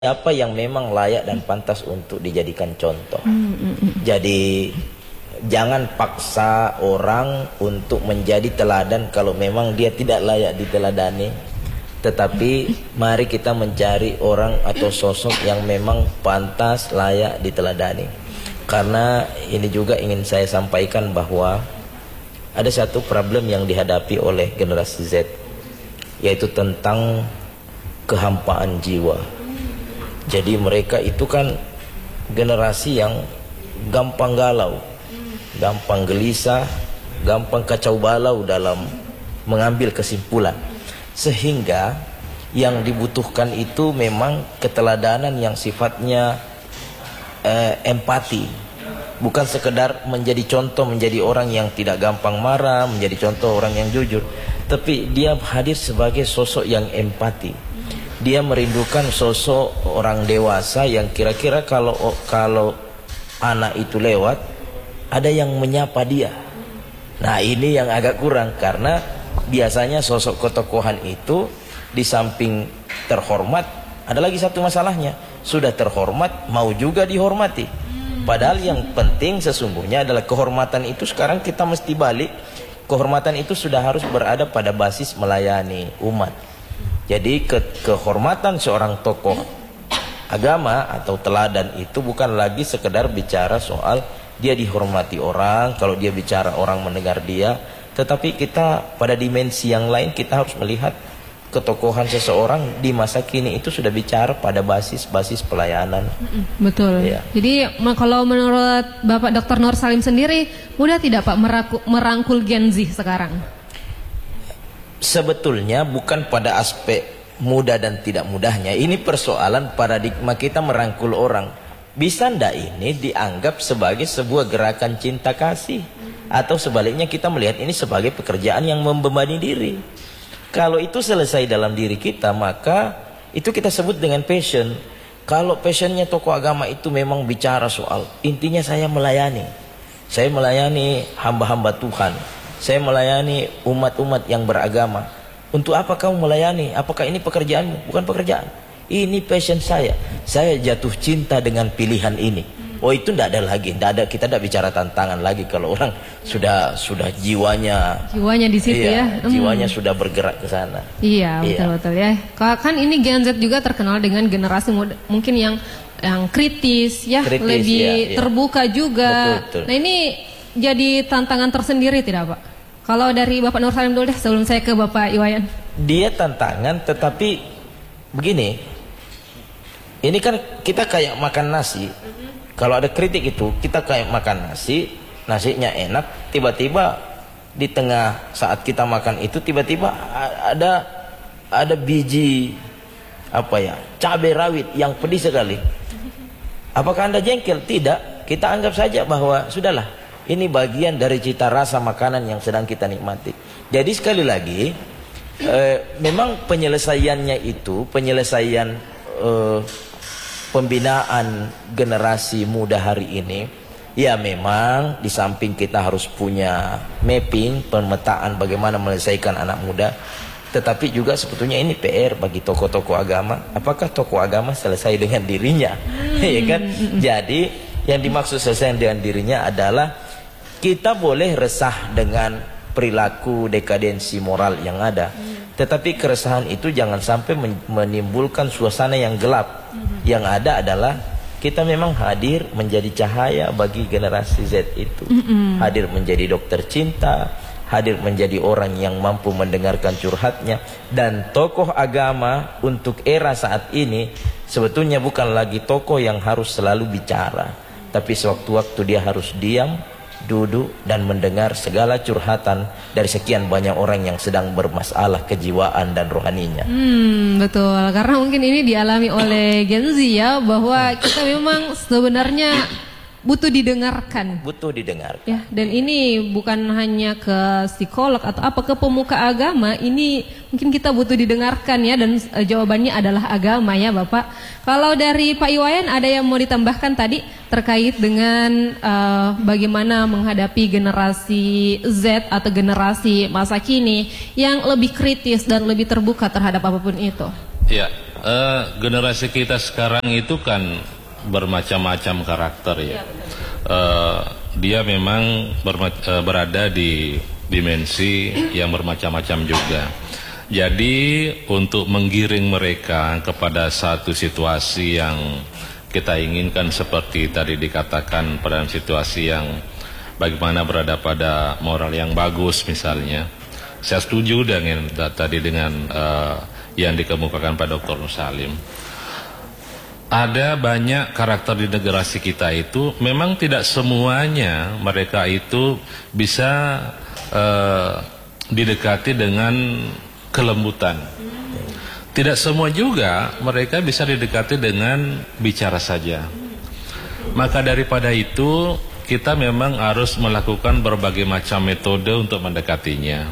apa yang memang layak dan pantas untuk dijadikan contoh. Jadi jangan paksa orang untuk menjadi teladan kalau memang dia tidak layak diteladani. Tetapi mari kita mencari orang atau sosok yang memang pantas layak diteladani. Karena ini juga ingin saya sampaikan bahwa ada satu problem yang dihadapi oleh generasi Z, yaitu tentang kehampaan jiwa. Jadi mereka itu kan generasi yang gampang galau, gampang gelisah, gampang kacau balau dalam mengambil kesimpulan. Sehingga yang dibutuhkan itu memang keteladanan yang sifatnya empati. Bukan sekedar menjadi contoh, menjadi orang yang tidak gampang marah, menjadi contoh orang yang jujur. Tapi dia hadir sebagai sosok yang empati. Dia merindukan sosok orang dewasa yang kira-kira kalau anak itu lewat, ada yang menyapa dia. Nah ini yang agak kurang, karena biasanya sosok ketokohan itu di samping terhormat, ada lagi satu masalahnya. Sudah terhormat, mau juga dihormati. Padahal yang penting sesungguhnya adalah kehormatan itu sekarang kita mesti balik. Kehormatan itu sudah harus berada pada basis melayani umat. Jadi kehormatan seorang tokoh agama atau teladan itu bukan lagi sekedar bicara soal dia dihormati orang, kalau dia bicara orang mendengar dia. Tetapi kita pada dimensi yang lain kita harus melihat ketokohan seseorang di masa kini itu sudah bicara pada basis pelayanan. Betul. Ya. Jadi kalau menurut Bapak Dr. Nur Salim sendiri, mudah tidak Pak merangkul Gen Z sekarang? Sebetulnya bukan pada aspek mudah dan tidak mudahnya. Ini persoalan paradigma kita merangkul orang. Bisa ndak ini dianggap sebagai sebuah gerakan cinta kasih? Atau sebaliknya kita melihat ini sebagai pekerjaan yang membebani diri? Kalau itu selesai dalam diri kita, maka itu kita sebut dengan passion. Kalau passionnya tokoh agama itu memang bicara soal intinya saya melayani. Saya melayani hamba-hamba Tuhan. Saya melayani umat-umat yang beragama. Untuk apa kamu melayani? Apakah ini pekerjaanmu? Bukan pekerjaan. Ini passion saya. Saya jatuh cinta dengan pilihan ini. Oh itu tidak ada lagi. Kita tidak bicara tantangan lagi kalau orang sudah jiwanya di situ ya. Jiwanya sudah bergerak ke sana. Iya, betul ya. Kan ini Gen Z juga terkenal dengan generasi muda, mungkin yang kritis ya, lebih terbuka juga. Betul. Nah ini jadi tantangan tersendiri tidak Pak? Kalau dari Bapak Nur Salim dulu deh sebelum saya ke Bapak Iwayan. Dia tantangan, tetapi begini. Ini kan kita kayak makan nasi. Kalau ada kritik itu, kita kayak makan nasi, nasinya enak, tiba-tiba di tengah saat kita makan itu tiba-tiba ada biji cabai rawit yang pedis sekali. Apakah Anda jengkel? Tidak. Kita anggap saja bahwa sudahlah. Ini bagian dari cita rasa makanan yang sedang kita nikmati. Jadi sekali lagi, memang penyelesaiannya itu, pembinaan generasi muda hari ini, ya memang di samping kita harus punya mapping, pemetaan bagaimana menyelesaikan anak muda, tetapi juga sebetulnya ini PR bagi tokoh-tokoh agama. Apakah tokoh agama selesai dengan dirinya? Ya kan? Jadi yang dimaksud selesai dengan dirinya adalah kita boleh resah dengan perilaku dekadensi moral yang ada, tetapi keresahan itu jangan sampai menimbulkan suasana yang gelap. Yang ada adalah kita memang hadir menjadi cahaya bagi generasi Z itu. Hadir menjadi dokter cinta, hadir menjadi orang yang mampu mendengarkan curhatnya. Dan tokoh agama untuk era saat ini sebetulnya bukan lagi tokoh yang harus selalu bicara, tapi sewaktu-waktu dia harus diam, duduk dan mendengar segala curhatan dari sekian banyak orang yang sedang bermasalah kejiwaan dan rohaninya. Betul, karena mungkin ini dialami oleh Gen Z ya, bahwa kita memang sebenarnya butuh didengarkan. Ya, dan ini bukan hanya ke psikolog atau ke pemuka agama, ini mungkin kita butuh didengarkan ya, dan jawabannya adalah agama ya Bapak. Kalau dari Pak Iwayan ada yang mau ditambahkan tadi terkait dengan bagaimana menghadapi generasi Z atau generasi masa kini yang lebih kritis dan lebih terbuka terhadap apapun itu? Iya. Generasi kita sekarang itu kan bermacam-macam karakter ya. Dia memang berada di dimensi yang bermacam-macam juga. Jadi untuk menggiring mereka kepada satu situasi yang kita inginkan, seperti tadi dikatakan, pada situasi yang bagaimana berada pada moral yang bagus misalnya. Saya setuju dengan tadi dengan yang dikemukakan Pak Dr. Nur Salim. Ada banyak karakter di generasi kita itu memang tidak semuanya mereka itu bisa didekati dengan kelembutan. Tidak semua juga mereka bisa didekati dengan bicara saja. Maka daripada itu kita memang harus melakukan berbagai macam metode untuk mendekatinya.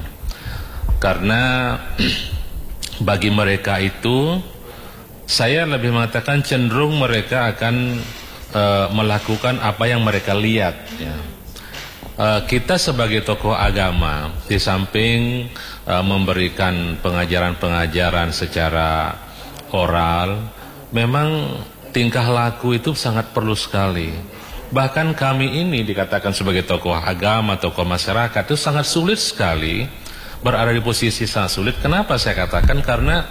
Karena bagi mereka itu, saya lebih mengatakan cenderung mereka akan melakukan apa yang mereka lihat ya. Kita sebagai tokoh agama, di samping memberikan pengajaran-pengajaran secara oral, memang tingkah laku itu sangat perlu sekali. Bahkan kami ini dikatakan sebagai tokoh agama, tokoh masyarakat, itu sangat sulit sekali, berada di posisi sangat sulit. Kenapa saya katakan? Karena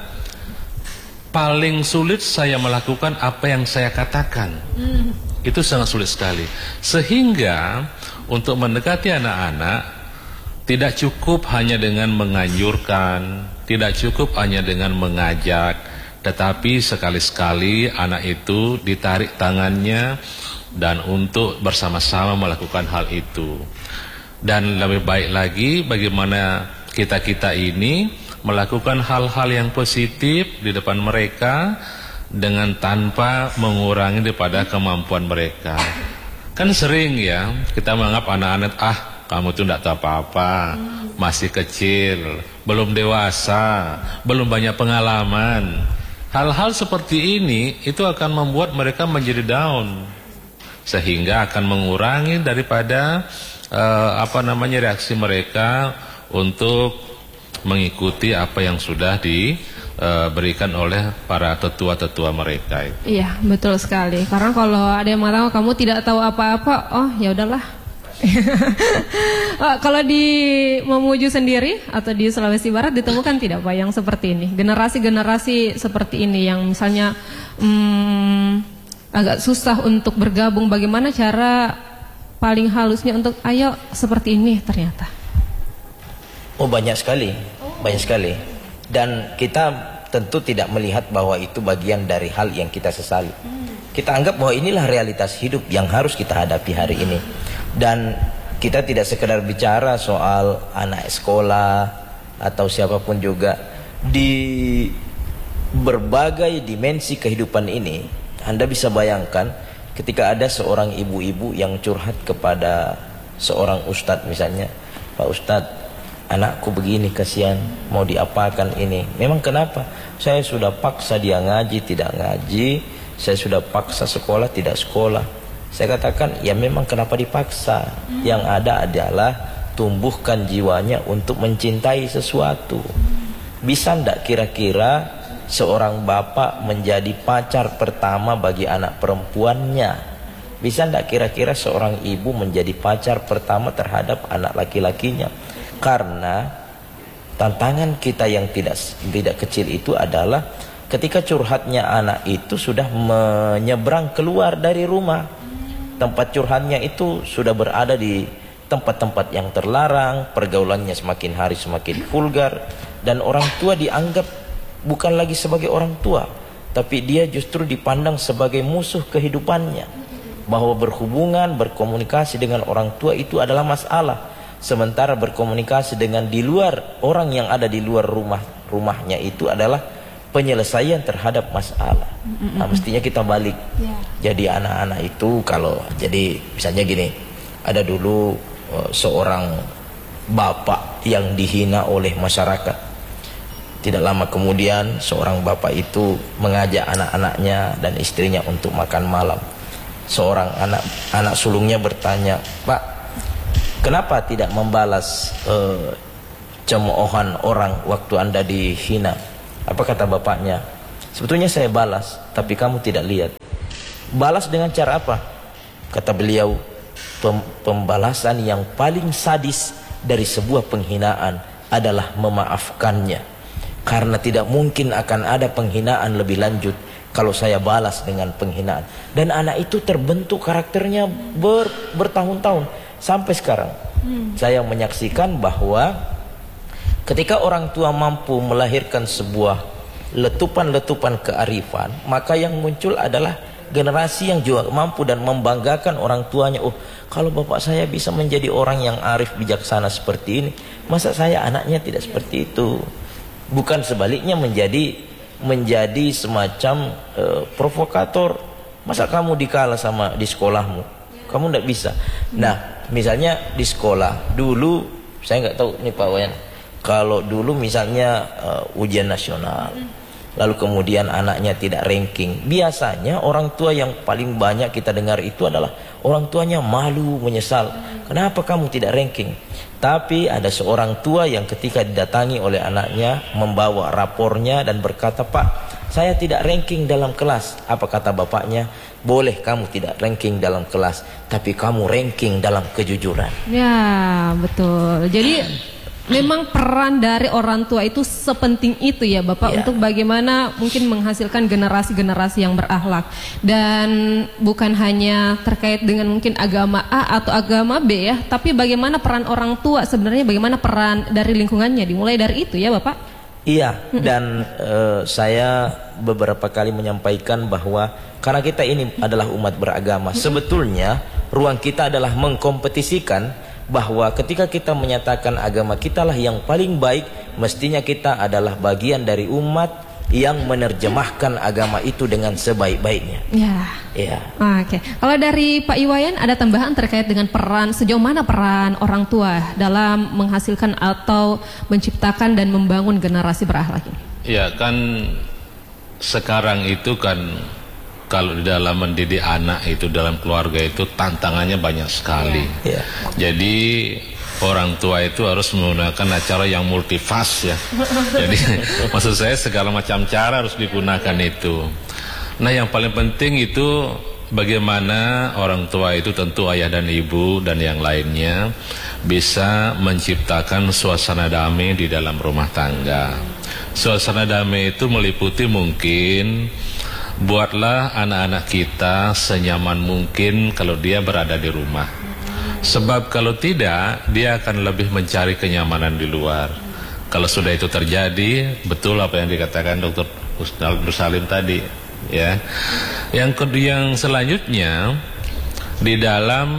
paling sulit saya melakukan apa yang saya katakan. Itu sangat sulit sekali. Sehingga untuk mendekati anak-anak tidak cukup hanya dengan menganjurkan, tidak cukup hanya dengan mengajak, tetapi sekali-sekali anak itu ditarik tangannya dan untuk bersama-sama melakukan hal itu. Dan lebih baik lagi bagaimana kita-kita ini melakukan hal-hal yang positif di depan mereka dengan tanpa mengurangi daripada kemampuan mereka. Kan sering ya kita menganggap anak-anak, kamu tuh tidak tahu apa-apa, masih kecil, belum dewasa, belum banyak pengalaman. Hal-hal seperti ini itu akan membuat mereka menjadi down, sehingga akan mengurangi daripada reaksi mereka untuk mengikuti apa yang sudah diberikan oleh para tetua-tetua mereka itu. Iya, betul sekali. Karena kalau ada yang mengatakan kamu tidak tahu apa-apa, oh ya udahlah. Kalau di Mamuju sendiri atau di Sulawesi Barat ditemukan tidak Pak yang seperti ini? Generasi-generasi seperti ini yang misalnya agak susah untuk bergabung, bagaimana cara paling halusnya untuk ayo seperti ini ternyata? Oh banyak sekali, banyak sekali. Dan kita tentu tidak melihat bahwa itu bagian dari hal yang kita sesali. Kita anggap bahwa inilah realitas hidup yang harus kita hadapi hari ini. Dan kita tidak sekedar bicara soal anak sekolah atau siapapun juga. Di berbagai dimensi kehidupan ini, Anda bisa bayangkan ketika ada seorang ibu-ibu yang curhat kepada seorang ustadz misalnya, Pak Ustadz, anakku begini, kasihan, mau diapakan ini. Memang kenapa? Saya sudah paksa dia ngaji, tidak ngaji. Saya sudah paksa sekolah, tidak sekolah. Saya katakan, ya memang kenapa dipaksa? Yang ada adalah tumbuhkan jiwanya untuk mencintai sesuatu. Bisa ndak kira-kira seorang bapak menjadi pacar pertama bagi anak perempuannya? Bisa ndak kira-kira seorang ibu menjadi pacar pertama terhadap anak laki-lakinya? Karena tantangan kita yang tidak kecil itu adalah ketika curhatnya anak itu sudah menyeberang keluar dari rumah. Tempat curhatnya itu sudah berada di tempat-tempat yang terlarang, pergaulannya semakin hari semakin vulgar, dan orang tua dianggap bukan lagi sebagai orang tua, tapi dia justru dipandang sebagai musuh kehidupannya. Bahwa berhubungan, berkomunikasi dengan orang tua itu adalah masalah. Sementara berkomunikasi dengan di luar, orang yang ada di luar rumahnya itu adalah penyelesaian terhadap masalah. Nah, mestinya kita balik. Jadi anak-anak itu kalau jadi misalnya gini, ada dulu seorang bapak yang dihina oleh masyarakat. Tidak lama kemudian seorang bapak itu mengajak anak-anaknya dan istrinya untuk makan malam. Seorang anak sulungnya bertanya, "Pak, kenapa tidak membalas cemoohan orang waktu Anda dihina?" Apa kata bapaknya? Sebetulnya saya balas, tapi kamu tidak lihat. Balas dengan cara apa? Kata beliau, pembalasan yang paling sadis dari sebuah penghinaan adalah memaafkannya. Karena tidak mungkin akan ada penghinaan lebih lanjut kalau saya balas dengan penghinaan. Dan anak itu terbentuk karakternya bertahun-tahun sampai sekarang. Saya menyaksikan bahwa ketika orang tua mampu melahirkan sebuah letupan-letupan kearifan, maka yang muncul adalah generasi yang juga mampu dan membanggakan orang tuanya. Oh, kalau bapak saya bisa menjadi orang yang arif bijaksana seperti ini, masa saya anaknya tidak seperti itu? Bukan sebaliknya menjadi semacam provokator. Masa kamu dikalah sama di sekolahmu? Kamu tidak bisa. Nah, misalnya di sekolah dulu, saya nggak tahu nih Pak Wayan, kalau dulu misalnya ujian nasional, lalu kemudian anaknya tidak ranking, biasanya orang tua yang paling banyak kita dengar itu adalah orang tuanya malu, menyesal. Kenapa kamu tidak ranking? Tapi ada seorang tua yang ketika didatangi oleh anaknya membawa rapornya dan berkata, Pak, saya tidak ranking dalam kelas. Apa kata bapaknya? Boleh kamu tidak ranking dalam kelas, tapi kamu ranking dalam kejujuran. Ya, betul. Jadi memang peran dari orang tua itu sepenting itu ya Bapak, untuk bagaimana mungkin menghasilkan generasi-generasi yang berakhlak. Dan bukan hanya terkait dengan mungkin agama A atau agama B ya, tapi bagaimana peran orang tua sebenarnya, bagaimana peran dari lingkungannya, dimulai dari itu ya Bapak. Iya, dan saya beberapa kali menyampaikan bahwa karena kita ini adalah umat beragama, sebetulnya ruang kita adalah mengkompetisikan bahwa ketika kita menyatakan agama kita lah yang paling baik, mestinya kita adalah bagian dari umat yang menerjemahkan agama itu dengan sebaik-baiknya. Ya. Oke. Kalau dari Pak Iwayan ada tambahan terkait dengan peran, sejauh mana peran orang tua dalam menghasilkan atau menciptakan dan membangun generasi berakhlak ini? Ya kan, sekarang itu kan kalau di dalam mendidik anak itu dalam keluarga itu tantangannya banyak sekali. Jadi orang tua itu harus menggunakan cara yang multifas ya. Jadi maksud saya segala macam cara harus digunakan itu. Nah, yang paling penting itu bagaimana orang tua itu, tentu ayah dan ibu dan yang lainnya, bisa menciptakan suasana damai di dalam rumah tangga. Suasana damai itu meliputi mungkin buatlah anak-anak kita senyaman mungkin kalau dia berada di rumah. Sebab kalau tidak, dia akan lebih mencari kenyamanan di luar. Kalau sudah itu terjadi, betul apa yang dikatakan Dr. Nur Salim tadi, ya. Yang selanjutnya di dalam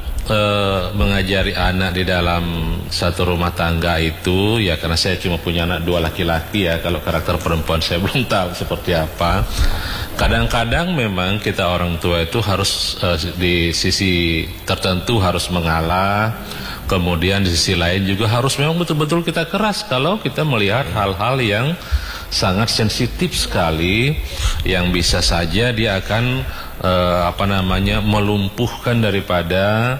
mengajari anak di dalam satu rumah tangga itu, ya karena saya cuma punya anak 2 laki-laki ya, kalau karakter perempuan saya belum tahu seperti apa. Kadang-kadang memang kita orang tua itu harus di sisi tertentu harus mengalah, kemudian di sisi lain juga harus memang betul-betul kita keras kalau kita melihat hal-hal yang sangat sensitif sekali, yang bisa saja dia akan melumpuhkan daripada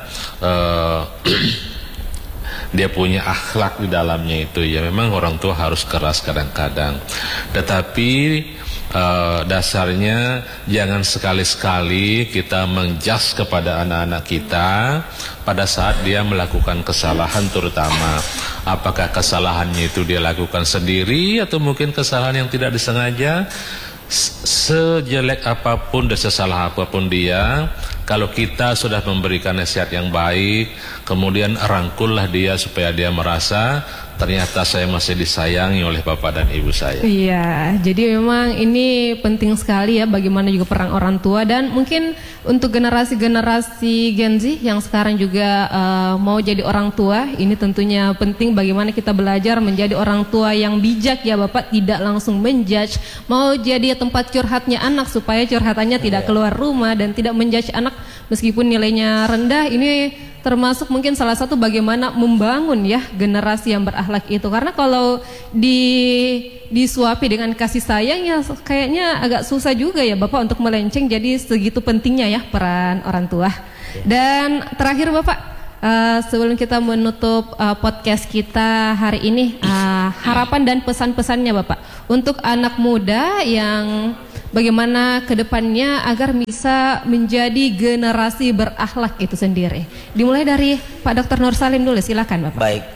dia punya akhlak di dalamnya itu. Ya memang orang tua harus keras kadang-kadang, tetapi dasarnya jangan sekali-sekali kita menjudge kepada anak-anak kita pada saat dia melakukan kesalahan, terutama apakah kesalahannya itu dia lakukan sendiri atau mungkin kesalahan yang tidak disengaja. Sejelek apapun dan sesalah apapun dia, kalau kita sudah memberikan nasihat yang baik, kemudian rangkullah dia supaya dia merasa ternyata saya masih disayangi oleh bapak dan ibu saya. Iya, jadi memang ini penting sekali ya, bagaimana juga peran orang tua. Dan mungkin untuk generasi-generasi Gen Z yang sekarang juga mau jadi orang tua, ini tentunya penting bagaimana kita belajar menjadi orang tua yang bijak ya Bapak, tidak langsung menjudge, mau jadi tempat curhatnya anak supaya curhatannya tidak keluar rumah dan tidak menjudge anak meskipun nilainya rendah. Ini termasuk mungkin salah satu bagaimana membangun ya generasi yang berakhlak itu. Karena kalau disuapi dengan kasih sayang ya kayaknya agak susah juga ya Bapak untuk melenceng. Jadi segitu pentingnya ya peran orang tua. Dan terakhir Bapak, sebelum kita menutup podcast kita hari ini, harapan dan pesan-pesannya Bapak untuk anak muda yang bagaimana kedepannya agar bisa menjadi generasi berakhlak itu sendiri. Dimulai dari Pak Dr. Nur Salim dulu, silakan Bapak. Baik,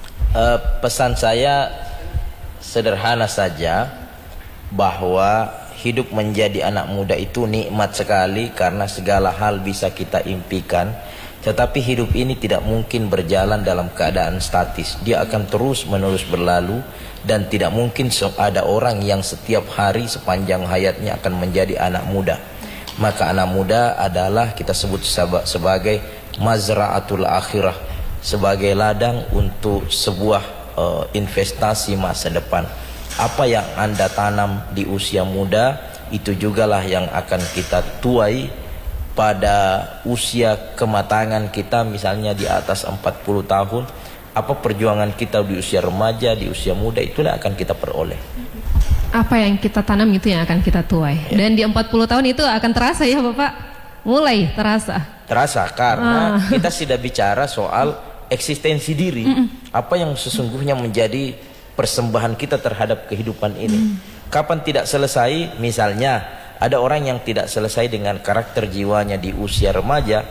pesan saya sederhana saja, bahwa hidup menjadi anak muda itu nikmat sekali karena segala hal bisa kita impikan. Tetapi hidup ini tidak mungkin berjalan dalam keadaan statis. Dia akan terus menerus berlalu, dan tidak mungkin ada orang yang setiap hari sepanjang hayatnya akan menjadi anak muda. Maka anak muda adalah kita sebut sebagai mazra'atul akhirah, sebagai ladang untuk sebuah investasi masa depan. Apa yang Anda tanam di usia muda, itu jugalah yang akan kita tuai pada usia kematangan kita, misalnya di atas 40 tahun. Apa perjuangan kita di usia remaja, di usia muda, itulah akan kita peroleh. Apa yang kita tanam itu yang akan kita tuai. Ya. Dan di 40 tahun itu akan terasa ya Bapak? Mulai terasa. Terasa karena kita sudah bicara soal eksistensi diri. Apa yang sesungguhnya menjadi persembahan kita terhadap kehidupan ini. Kapan tidak selesai? Misalnya ada orang yang tidak selesai dengan karakter jiwanya di usia remaja,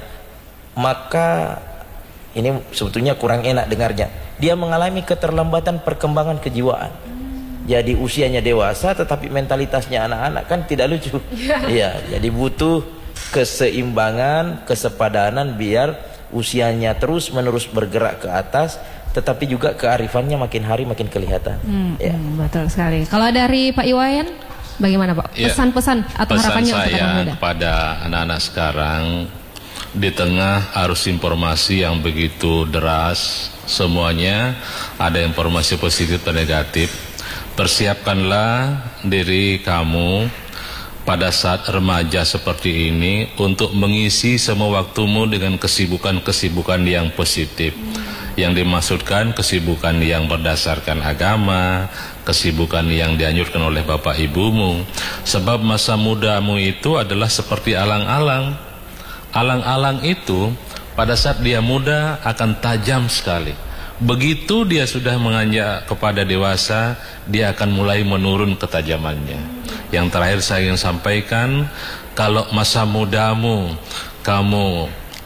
maka ini sebetulnya kurang enak dengarnya. Dia mengalami keterlambatan perkembangan kejiwaan. Jadi usianya dewasa tetapi mentalitasnya anak-anak, kan tidak lucu. Iya, jadi butuh keseimbangan, kesepadanan biar usianya terus menerus bergerak ke atas, tetapi juga kearifannya makin hari makin kelihatan. Ya. Betul sekali. Kalau dari Pak Iwayan, bagaimana Pak? Pesan-pesan atau harapannya untuk anak muda? Kepada anak-anak sekarang, di tengah arus informasi yang begitu deras, semuanya ada informasi positif dan negatif. Persiapkanlah diri kamu pada saat remaja seperti ini untuk mengisi semua waktumu dengan kesibukan-kesibukan yang positif. Yang dimaksudkan kesibukan yang berdasarkan agama, kesibukan yang dianjurkan oleh bapak ibumu. Sebab masa mudamu itu adalah seperti alang-alang. Alang-alang itu pada saat dia muda akan tajam sekali. Begitu dia sudah menganjak kepada dewasa, dia akan mulai menurun ketajamannya. Yang terakhir saya ingin sampaikan, kalau masa mudamu kamu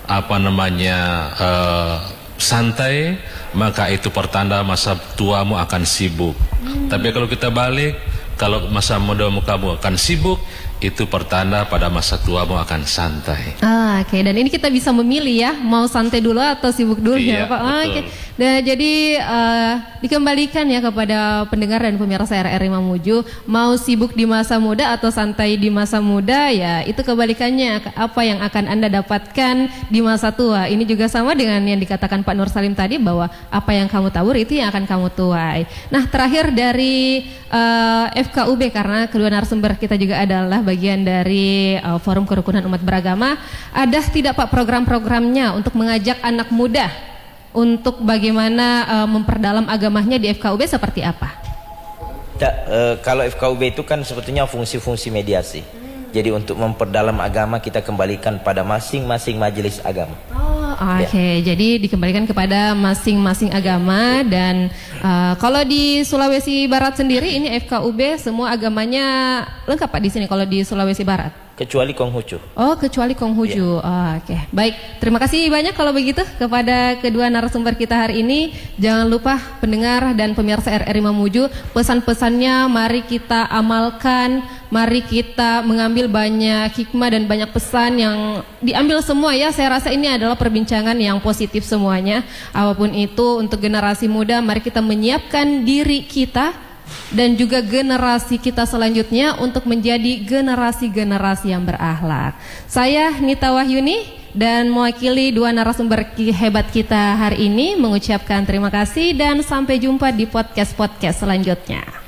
santai, maka itu pertanda masa tuamu akan sibuk. Tapi kalau kita balik, kalau masa mudamu kamu akan sibuk, itu pertanda pada masa tuamu akan santai. Oke. Dan ini kita bisa memilih ya, mau santai dulu atau sibuk dulu ya Pak. Oke. Dan jadi dikembalikan ya kepada pendengar dan pemirsa RRI Mamuju, mau sibuk di masa muda atau santai di masa muda, ya itu kebalikannya apa yang akan Anda dapatkan di masa tua. Ini juga sama dengan yang dikatakan Pak Nur Salim tadi, bahwa apa yang kamu tabur itu yang akan kamu tuai. Nah, terakhir dari FKUB, karena kedua narasumber kita juga adalah bagian dari Forum Kerukunan Umat Beragama, ada tidak Pak program-programnya untuk mengajak anak muda untuk bagaimana memperdalam agamanya di FKUB seperti apa? Kalau FKUB itu kan sebetulnya fungsi-fungsi mediasi. Jadi untuk memperdalam agama kita kembalikan pada masing-masing majelis agama. Oke. Jadi dikembalikan kepada masing-masing agama. Dan kalau di Sulawesi Barat sendiri ini FKUB semua agamanya lengkap Pak di sini kalau di Sulawesi Barat? Kecuali Konghucu. Oh, kecuali Konghucu. Oke. Baik, terima kasih banyak kalau begitu kepada kedua narasumber kita hari ini. Jangan lupa pendengar dan pemirsa RRI Mamuju, pesan-pesannya mari kita amalkan, mari kita mengambil banyak hikmah dan banyak pesan yang diambil semua ya. Saya rasa ini adalah perbincangan yang positif semuanya. Apapun itu, untuk generasi muda mari kita menyiapkan diri kita dan juga generasi kita selanjutnya untuk menjadi generasi-generasi yang berakhlak. Saya Nita Wahyuni dan mewakili dua narasumber hebat kita hari ini mengucapkan terima kasih dan sampai jumpa di podcast-podcast selanjutnya.